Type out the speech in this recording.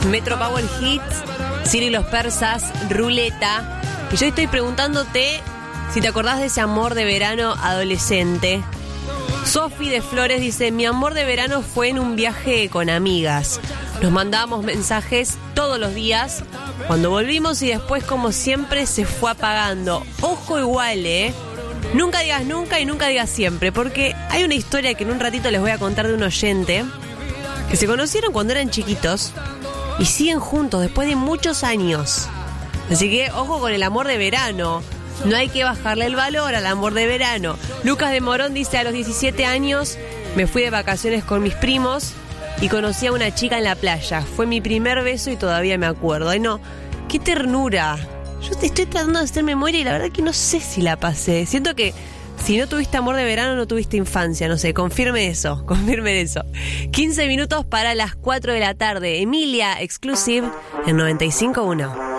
Metro Power Hits, Ciro y los Persas, Ruleta. Y yo estoy preguntándote si te acordás de ese amor de verano adolescente. Sofi de Flores dice: mi amor de verano fue en un viaje con amigas. Nos mandábamos mensajes todos los días. Cuando volvimos y después, como siempre, se fue apagando. Ojo igual, Nunca digas nunca y nunca digas siempre, porque hay una historia que en un ratito les voy a contar de un oyente que se conocieron cuando eran chiquitos y siguen juntos después de muchos años. Así que ojo con el amor de verano. No hay que bajarle el valor al amor de verano. Lucas de Morón dice: a los 17 años me fui de vacaciones con mis primos y conocí a una chica en la playa. Fue mi primer beso y todavía me acuerdo. Ay, no, qué ternura. Yo te estoy tratando de hacer memoria y la verdad que no sé si la pasé. Siento que si no tuviste amor de verano, no tuviste infancia. No sé, confirme eso. 15 minutos para las 4 de la tarde. Emilia Exclusive en 95.1.